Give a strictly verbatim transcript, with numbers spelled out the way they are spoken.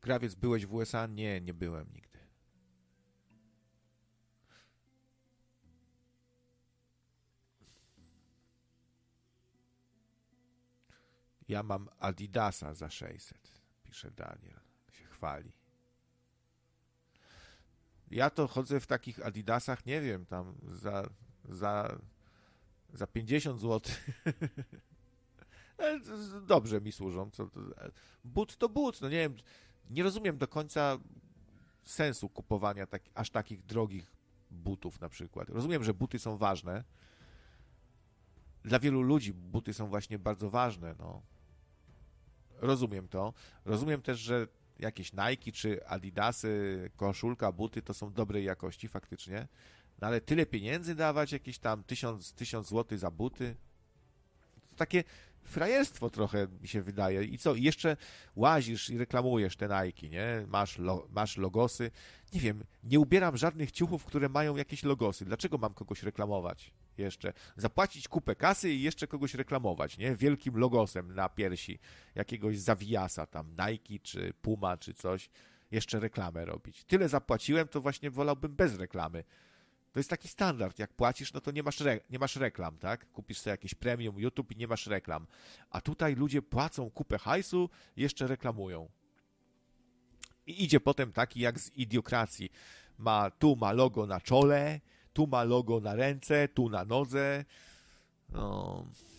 Krawiec, byłeś w U S A? Nie, nie byłem nigdy. Ja mam Adidasa za sześćset, pisze Daniel. Się chwali. Ja to chodzę w takich Adidasach, nie wiem, tam za, za, za pięćdziesiąt złotych. Dobrze mi służą. Co to, but to but, no nie wiem, nie rozumiem do końca sensu kupowania tak, aż takich drogich butów na przykład. Rozumiem, że buty są ważne. Dla wielu ludzi buty są właśnie bardzo ważne, no. Rozumiem to. Rozumiem też, że jakieś Nike czy Adidasy, koszulka, buty to są dobrej jakości faktycznie, no ale tyle pieniędzy dawać, jakieś tam tysiąc, tysiąc złotych za buty, to takie frajerstwo trochę mi się wydaje. I co? I jeszcze łazisz i reklamujesz te Nike, nie? Masz, lo, masz logosy. Nie wiem, nie ubieram żadnych ciuchów, które mają jakieś logosy. Dlaczego mam kogoś reklamować jeszcze? Zapłacić kupę kasy i jeszcze kogoś reklamować, nie? Wielkim logosem na piersi jakiegoś zawijasa tam, Nike czy Puma czy coś. Jeszcze reklamę robić. Tyle zapłaciłem, to właśnie wolałbym bez reklamy. To jest taki standard. Jak płacisz, no to nie masz, re- nie masz reklam, tak? Kupisz sobie jakieś premium YouTube i nie masz reklam. A tutaj ludzie płacą kupę hajsu, jeszcze reklamują. I idzie potem taki jak z Idiokracji. Ma, tu ma logo na czole, tu ma logo na ręce, tu na nodze. No,